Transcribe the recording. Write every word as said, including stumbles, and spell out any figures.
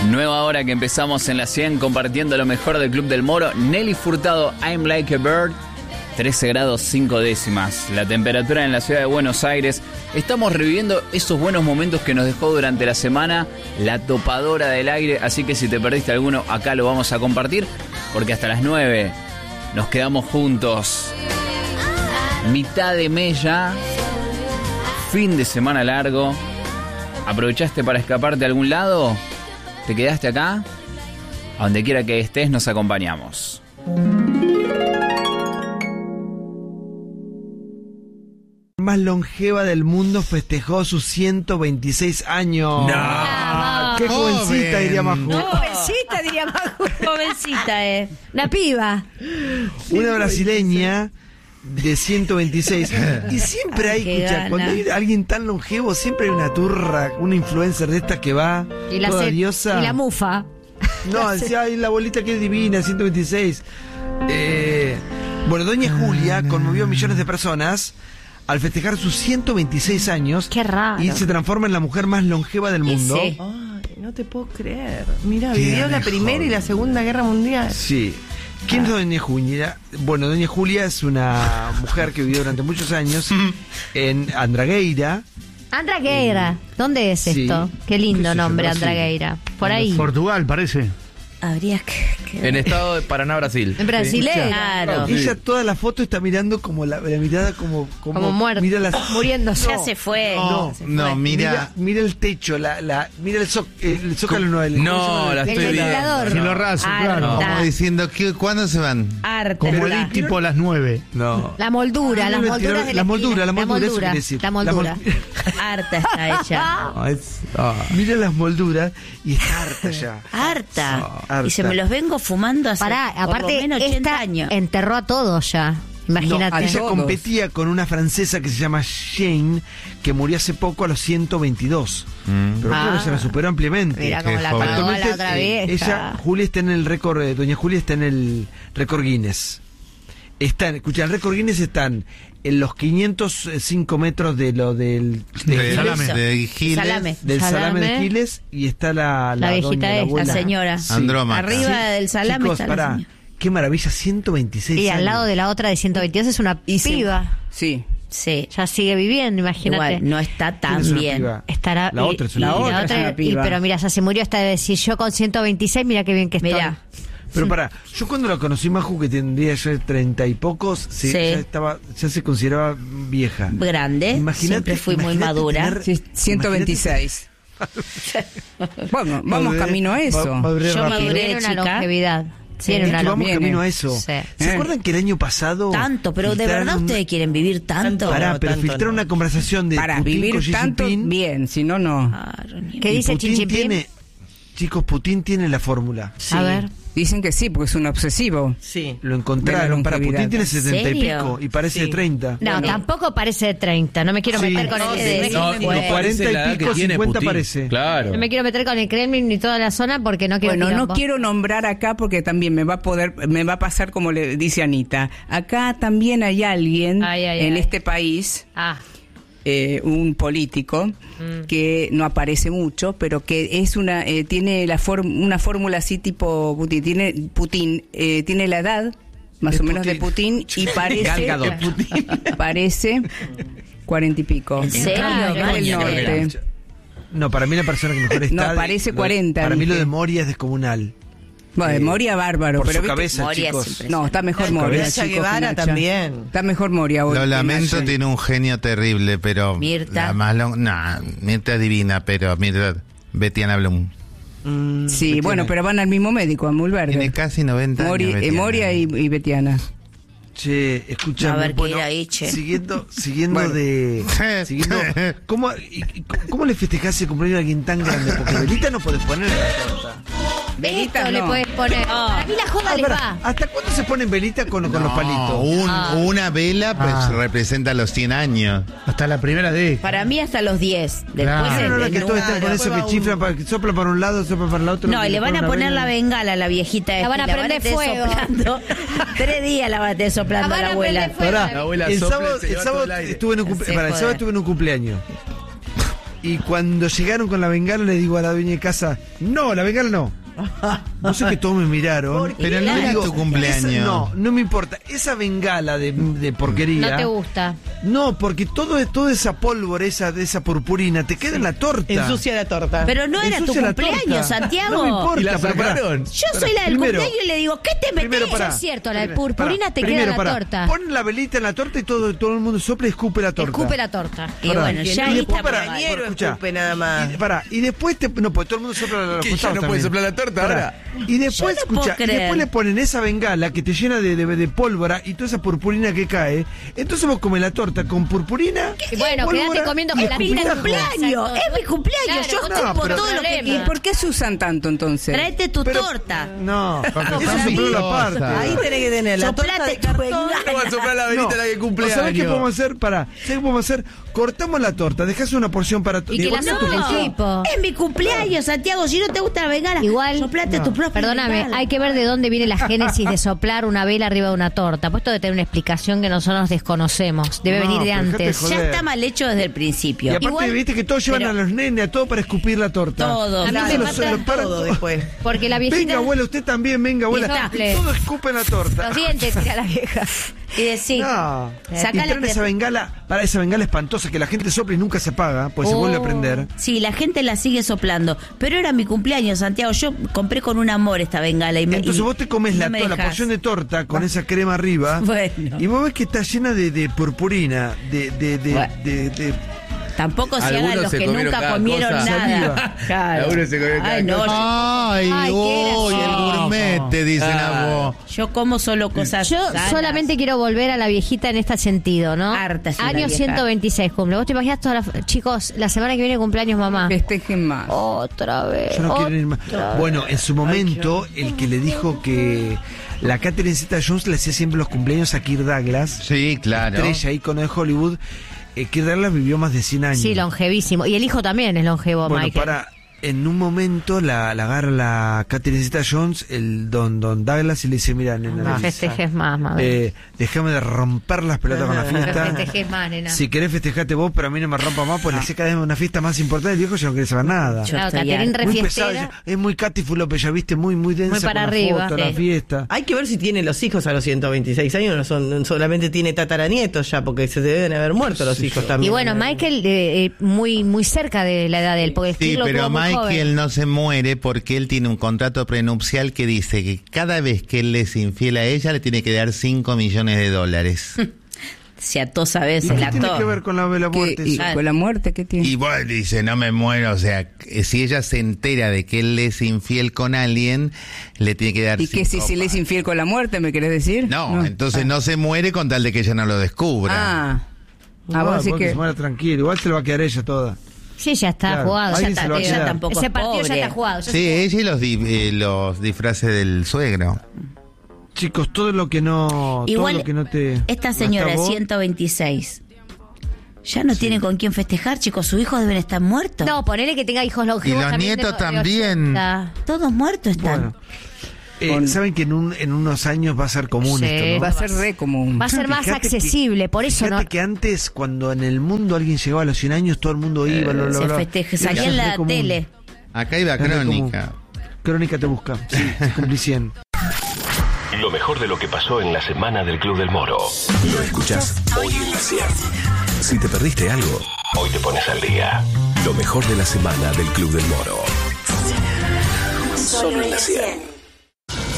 Nueva hora que empezamos en la cien compartiendo lo mejor del Club del Moro. Nelly Furtado, I'm Like a Bird. trece grados cinco décimas. La temperatura en la ciudad de Buenos Aires. Estamos reviviendo esos buenos momentos que nos dejó durante la semana la topadora del aire. Así que si te perdiste alguno, acá lo vamos a compartir. Porque hasta las nueve nos quedamos juntos. Mitad de mes ya. Fin de semana largo. ¿Aprovechaste para escaparte a algún lado? ¿Te quedaste acá? A donde quiera que estés, nos acompañamos. Más longeva del mundo festejó sus ciento veintiséis años. No, qué jovencita diría Maju. No, jovencita diría Maju. Jovencita, eh. Una piba. Una brasileña de ciento veintiséis. Y siempre hay, Qué escucha, gana. cuando hay alguien tan longevo, siempre hay una turra, una influencer de estas que va Y la, toda ce- diosa. y la mufa. No, decía, ay, la bolita que es divina, ciento veintiséis. Eh, bueno, Doña Julia conmovió a millones de personas al festejar sus ciento veintiséis años. Qué raro. Y se transforma en la mujer más longeva del Y mundo. sí. Ay, no te puedo creer. Mira, Qué vivió la mejor. Primera y la Segunda Guerra Mundial. Sí. ¿Quién es Doña Julia? Bueno, Doña Julia es una mujer que vivió durante muchos años en Andragueira. Andragueira. ¿Dónde es Sí. esto? Qué lindo ¿Qué sé yo, nombre, Brasil? Dragueira. Por ahí. Portugal, parece. Habría que... que- En estado de Paraná, Brasil. En brasileña. Escuchá, Claro. Sí. Ella toda la foto está mirando como la, la mirada como como, Como muerto. mira las, Muriéndose. Ya se fue. No, Se no, fue. mira. mira, mira el techo, la, la mira el, zo- el zócalo no, el, No, ¿cómo se llama? la El estoy viendo. ventilador. Cielo raso, claro. Harta. Como diciendo, ¿qué, ¿cuándo se van? Harta. Como está. el tipo a las nueve. No. La moldura, Ah, las el molduras ventilador- de la moldura, la esquina. moldura, eso quiere decir. La moldura. La mol- Harta está ella. Ah, es- ah. Mira las molduras y está harta ya. Harta. harta. Y se me los vengo fumando hace Pará, por aparte, lo menos ochenta esta años. enterró a todos ya. Imagínate. No, ella todos. competía con una francesa que se llama Jane, que murió hace poco a los ciento veintidós. Mm. Pero claro, Ah. se la superó ampliamente. Mira Qué cómo la joven. cagó a la Actualmente, otra eh, vieja. ella, Julia está en el récord, eh, Doña Julia está en el récord Guinness. Están, escucha, el récord Guinness están en los quinientos cinco metros de lo del, de De, Giles, salame. de Giles. Salame. del salame. Salame. de Giles, y está la, La viejita doña, esta, abuela. La señora. Sí. Andrómaca. Arriba del salame Chicos, está la pará, señora. qué maravilla, ciento veintiséis Y años. al lado de la otra de ciento veintidós es una Y sí. piba. Sí. Sí. Ya sigue viviendo, imagínate. Igual, no está ¿Quién tan es una bien. piba? Estará, La y- otra es y una la piba. otra, otra es una y- piba. pero mira, ya se murió hasta de decir yo con ciento veintiséis, mira qué bien que estoy. Mirá. Pero pará, yo cuando la conocí, Maju, que tendría ya treinta y pocos, sí, Sí. ya estaba, ya se consideraba vieja. Grande. Imagínate- Siempre fui muy imagínate madura. tener- Sí, ciento veintiséis. Bueno, vamos Maduré- camino a eso. ma- maduré Yo rápido. maduré. Tiene una chica. longevidad. Sí. Tiene Es una que vamos longevidad. viene. camino a eso. Sí. ¿Se Eh. acuerdan que el año pasado Tanto, pero de filtraron verdad un- ustedes quieren vivir tanto. Pará, No, pero tanto filtraron no. una conversación de Para Putin con vivir Xi tanto, Jinping. bien, si no, no. Claro, ni- ¿Qué y dice Xi Putin Jinping? tiene, chicos, Putin tiene la fórmula. A ver. Dicen que sí, porque es un obsesivo. Sí. Lo encontraron. De la Para Putin longevidad. tiene ¿En setenta y serio? pico y parece Sí. de treinta. No, Bueno. tampoco parece de treinta. No me quiero Sí. meter con No, el sí, Kremlin. no, ni- no cuarenta parece y la edad pico, que tiene cincuenta Putin. parece. Claro. No me quiero meter con el Kremlin ni toda la zona porque no quiero Bueno, no quilombo. quiero nombrar acá porque también me va a poder, me va a pasar como le dice Anita. Acá también hay alguien Ay, ay, en ay. este país, Ah, eh, un político Mm. que no aparece mucho, pero que es una, eh, tiene la form- una fórmula así tipo Putin, tiene Putin, eh, tiene la edad más Es o menos de Putin. Putin y parece, Gal Gadot. parece cuarenta y pico. ¿En serio? Acá Claro, del qué norte. No, para mí la persona que mejor está. No, parece lo- cuarenta, Para mí lo dije. de Moria es descomunal. Bueno, de Eh, Moria bárbaro, por pero su viste- cabeza, Moria chicos. siempre. no, está mejor Su Moria. cabeza. Nacha chicos, Guevara que Nacha. también. Está mejor Moria hoy. Lo que lamento, Nacha. tiene un genio terrible, pero... Mirta. La más long- no, Mirta divina, pero Mirta... Betiana Blum. Mm, Sí, Betiana. bueno, pero van al mismo médico, a Mulverde. Tiene casi noventa Mori- años. eh, Betiana. Moria y, y Betiana. Che, escúchame. A ver, ¿qué bueno, era ahí, che? Siguiendo, siguiendo Bueno. de. siguiendo, ¿cómo, y- y- ¿Cómo le festejás el cumpleaños a alguien tan grande? Porque velita no podés poner en la torta. Velitas esto le no. puedes poner. Para mí la joda Ah, le pará, va. ¿hasta cuándo se ponen velitas con, con los No, palitos? un- Ah. Una vela pues Ah. representa los cien años. Hasta la primera década. Para mí hasta los diez. Después Claro. No, es no, no, de que todos están con nueve. eso que chiflan, para, que soplan para un lado, soplan para el otro. No, que y le van a una poner vela. la bengala a la viejita esta, van a y prender tener fuego. soplando. Tres días la van a tener soplando La a van la a abuela. prender fuego. Pará, La abuela el sopla y sábado, se el lleva sábado todo el aire. estuve en un, cumple- Se pará, el joda. sábado estuve en un cumpleaños. Y cuando llegaron con la bengala, le digo a la dueña de casa, no, la bengala no. No sé que todos me miraron. Pero no era tu cumpleaños. Esa- no, no me importa. Esa bengala de, de porquería. No te gusta. No, porque todo, toda esa pólvora, esa, de esa purpurina, te queda en la torta. Ensucia la torta. Pero no era tu Ensucia la cumpleaños, torta. Santiago. No me importa. ¿Y la pero pará. soplaron? Yo soy la del Primero- cumpleaños y le digo, ¿qué te Primero, metés? pará. Es cierto, la de Primero, purpurina pará. te queda Primero, en la pará. torta. Pon la velita en la torta y todo, todo el mundo sopla y escupe la torta. Escupe la torta. Y Pará. bueno, Que ya no ahí le está ponga mal. bañero, Escuchá. escupe nada más. Y, pará, y después te, no, pues todo el mundo sopla la los Que ya costados no puede también. soplar la torta Pará. ahora. Y después, Yo no puedo escuchá, y creer. después le ponen esa bengala que te llena de, de, de pólvora y toda esa purpurina que cae. Entonces vos comes la torta con purpurina. Y bueno, pólvora quédate comiendo y con la Mi pinta escupitajo. cumpleaños, es mi cumpleaños. Claro, Yo vos no, chupo pero- todo lo que problema. ¿Y quiero. por qué se usan tanto entonces? Tráete tu Pero- torta. No, Porque eso son es solo la picosas. parte. Ahí tenés que tener la torta Soplate de tu cartón. bengala. ¿Cómo va a soplar la velita la que cumple ¿Sabés qué años? podemos hacer? Para, ¿sabés qué podemos hacer? Cortamos la torta, dejás una porción para tu Y que la Cortá tu sople el porción. tipo. Es mi cumpleaños, Santiago. Si no te gusta la bengala, Igual, soplate tu propia perdóname, bengala. hay que ver de dónde viene la génesis de soplar una vela arriba de una torta. Puesto de tener una explicación que nosotros desconocemos. Debe No, venir de pero dejate antes. joder. Ya está mal hecho desde el principio. Y aparte, Igual- viste que todos llevan pero- a los nenes, a todo para escupir la torta. Todos. A mí Entonces me los- mata los paran todo todos. después. Porque la viejita... Venga, abuela, usted también, venga, abuela. Y sople. Y todos escupen la torta. Los dientes tira la vieja. Y decís, No. Sacá Y la traen que- esa bengala, para esa bengala espantosa que la gente sopla y nunca se apaga, pues se Oh. vuelve a prender. sí, la gente la sigue soplando. Pero era mi cumpleaños, Santiago. Yo compré con un amor esta bengala. Y me, Entonces y vos te comes no la, me to- la dejás. porción de torta con esa crema arriba. Bueno. Y vos ves que está llena de, de purpurina, de, de, de, Bueno. de- de- Tampoco se Algunos hagan los se que comieron nunca cada comieron cosa. nada. Saliva. Claro. Algunos se comieron cada Ay, no, cosa. yo- Ay, Ay, qué uy, el gracioso. gourmet, te dicen a vos. Yo como solo cosas Yo sanas. solamente quiero volver a la viejita en este sentido, ¿no? Harta es una Año vieja. ciento veintiséis cumple. ¿Vos te imaginas todas las... Chicos, la semana que viene cumpleaños mamá. Festejen más. Otra vez. Yo no quiero otra ir más. vez. Bueno, en su momento, el que le dijo que la Catherine Zeta-Jones le hacía siempre los cumpleaños a Kirk Douglas, Sí, claro. estrella, ícono de Hollywood, eh, Kirk Douglas vivió más de cien años. Sí, longevísimo. Y el hijo también es longevo, Bueno, Michael. para, en un momento la, la agarra la Catherine Zeta-Jones, el don, don Douglas, y le dice, mira, nena, No le dice, festejes más, mamá. eh, déjame de romper las pelotas con la No fiesta. festejes más, nena. Si querés festejate vos, pero a mí no me rompa más, pues le hice cada vez una fiesta más importante. El viejo ya no quiere saber nada. Yo Claro, estoy Caterín harta. Muy pesado, refiestera. ya- es muy Katy Fulope, ya viste, muy, muy densa Muy para con la arriba, foto, la sí. fiesta. Hay que ver si tiene los hijos a los ciento veintiséis años, no son, solamente tiene tataranietos ya, porque se deben haber muerto los hijos también. Y bueno, Michael eh, eh, muy muy cerca de la edad de él, porque Sí, Steve lo pero tuvo muy Michael joven. no se muere porque él tiene un contrato prenupcial que dice que cada vez que él le es infiel a ella le tiene que dar cinco millones de dólares. Se ató, sabes, ¿Y el qué tiene actor. que ver con la, la ¿Qué- muerte? y eso? con la muerte qué tiene? Y bueno, dice, no me muero, o sea, que si ella se entera de que él le es infiel con alguien, le tiene que dar ¿Y que si, cinco si le es pa- infiel con la muerte, me querés decir? No, entonces no se muere con tal de que ella no lo descubra. Ah, Ah, ah, vos decís porque que... se muera tranquilo, igual se lo va a quedar ella toda. Sí, ya está Claro, jugado. Ya alguien está, se lo va a tío. quedar. Ella tampoco Ese es partido ya pobre. está jugado. ya Sí, se ella y los, di- eh, los disfraces del suegro. Chicos, todo lo que no, Igual, todo lo que no te... esta no señora está de vos, ciento veintiséis ya no tiene con quién festejar, chicos. Sus hijos deben estar muertos. No, ponele que tenga hijos longevos. Y los también nietos de- de también. ochenta. Todos muertos están. Bueno, eh, Con- saben que en, un, en unos años va a ser común Sí. esto, ¿no? Va a ser re común. Va a ser más Fíjate que- accesible, por eso fíjate no. que antes, cuando en el mundo alguien llegaba a los cien años, todo el mundo iba, bla, bla, Se bla. festeja, Y salía ya en es la re común. tele. Acá iba Es re Crónica. Crónica te busca. Sí, cumplí cien. Lo mejor de lo que pasó en la semana del Club del Moro. Lo escuchás hoy en la cien. Si te perdiste algo, Hoy te pones al día. lo mejor de la semana del Club del Moro. Solo en la cien.